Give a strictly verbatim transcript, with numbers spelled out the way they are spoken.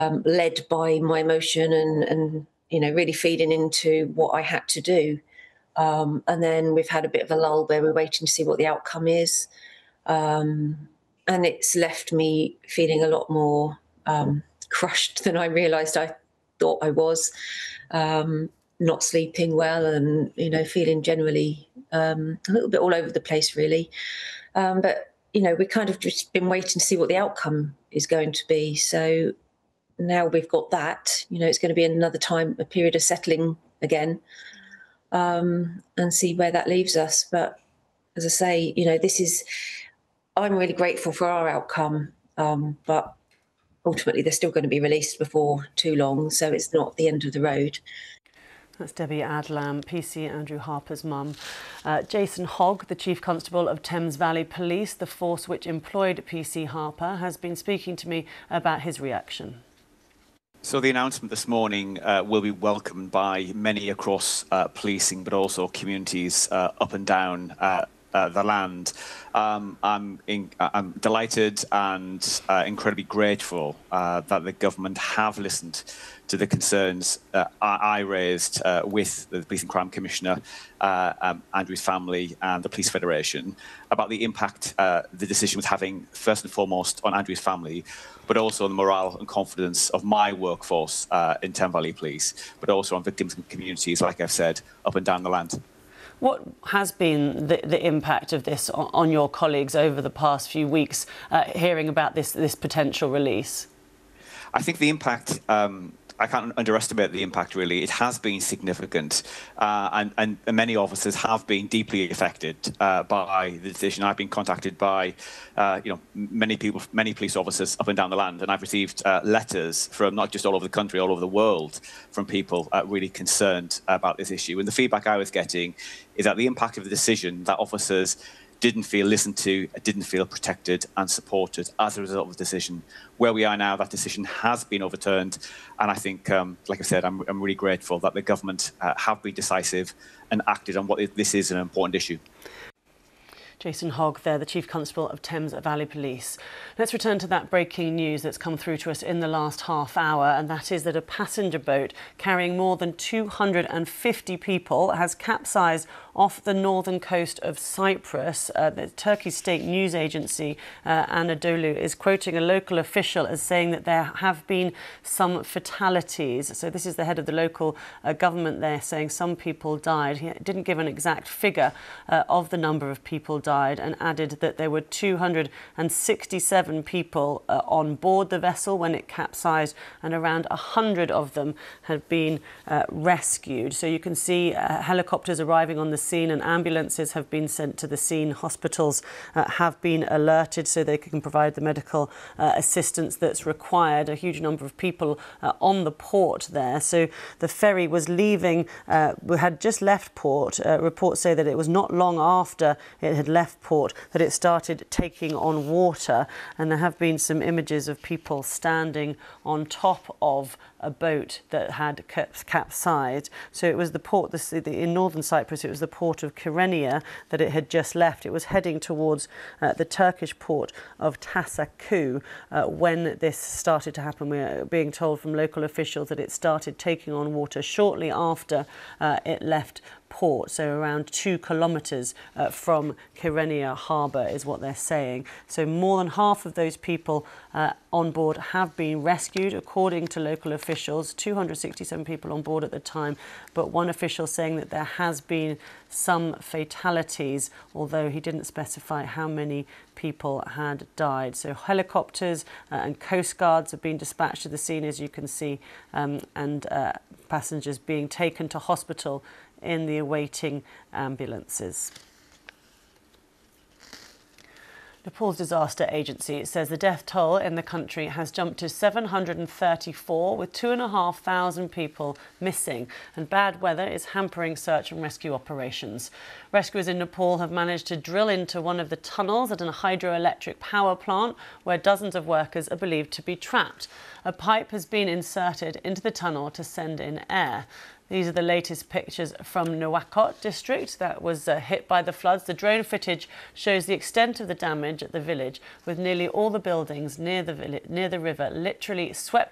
um, led by my emotion and, and, you know, really feeding into what I had to do. Um, and then we've had a bit of a lull where we're waiting to see what the outcome is. Um, and it's left me feeling a lot more um, crushed than I realised I thought I was. Um, not sleeping well and, you know, feeling generally um, a little bit all over the place, really. Um, but, you know, we've kind of just been waiting to see what the outcome is going to be. So now we've got that, you know, it's going to be another time, a period of settling again, um, and see where that leaves us. But as I say, you know, this is, I'm really grateful for our outcome, um, but ultimately they're still going to be released before too long, so it's not the end of the road. That's Debbie Adlam, P C Andrew Harper's mum. Uh, Jason Hogg, the Chief Constable of Thames Valley Police, the force which employed P C Harper, has been speaking to me about his reaction. So the announcement this morning uh, will be welcomed by many across uh, policing, but also communities uh, up and down uh, uh, the land. Um, I'm, in, I'm delighted and uh, incredibly grateful uh, that the government have listened to the concerns uh, I raised uh, with the Police and Crime Commissioner, uh, um, Andrew's family and the Police Federation about the impact uh, the decision was having, first and foremost, on Andrew's family, but also on the morale and confidence of my workforce uh, in Thames Valley Police, but also on victims and communities, like I've said, up and down the land. What has been the, the impact of this on, on your colleagues over the past few weeks, uh, hearing about this, this potential release? I think the impact... Um, I can't underestimate the impact, really. It has been significant, uh, and, and, and many officers have been deeply affected uh, by the decision. I've been contacted by, uh, you know, many people, many police officers up and down the land, and I've received uh, letters from not just all over the country, all over the world, from people uh, really concerned about this issue. And the feedback I was getting is that the impact of the decision, that officers didn't feel listened to, didn't feel protected and supported as a result of the decision. Where we are now, that decision has been overturned. And I think, um, like I said, I'm, I'm really grateful that the government uh, have been decisive and acted on what this is an important issue. Jason Hogg there, the Chief Constable of Thames Valley Police. Let's return to that breaking news that's come through to us in the last half hour, and that is that a passenger boat carrying more than two hundred fifty people has capsized off the northern coast of Cyprus. Uh, the Turkey's state news agency, uh, Anadolu, is quoting a local official as saying that there have been some fatalities. So this is the head of the local uh, government there saying some people died. He didn't give an exact figure uh, of the number of people died. Died and added that there were two hundred sixty-seven people uh, on board the vessel when it capsized, and around one hundred of them had been uh, rescued. So you can see uh, helicopters arriving on the scene and ambulances have been sent to the scene. Hospitals uh, have been alerted so they can provide the medical uh, assistance that's required. A huge number of people uh, on the port there. So the ferry was leaving, uh, had just left port. Uh, reports say that it was not long after it had left port that it started taking on water, and there have been some images of people standing on top of a boat that had capsized. So it was the port, the, the, in northern Cyprus, it was the port of Kyrenia that it had just left. It was heading towards uh, the Turkish port of Tasaku uh, when this started to happen. We're being told from local officials that it started taking on water shortly after uh, it left port, so around two kilometres uh, from Kyrenia harbour is what they're saying. So more than half of those people uh, on board have been rescued, according to local officials. two hundred sixty-seven people on board at the time, but one official saying that there has been some fatalities, although he didn't specify how many people had died. So helicopters uh, and coast guards have been dispatched to the scene, as you can see, um, and uh, passengers being taken to hospital in the awaiting ambulances. Nepal's disaster agency says the death toll in the country has jumped to seven hundred thirty-four, with two and a half thousand people missing, and bad weather is hampering search and rescue operations. Rescuers in Nepal have managed to drill into one of the tunnels at a hydroelectric power plant where dozens of workers are believed to be trapped. A pipe has been inserted into the tunnel to send in air. These are the latest pictures from Nuwakot district that was uh, hit by the floods. The drone footage shows the extent of the damage at the village, with nearly all the buildings near the village, near the river literally swept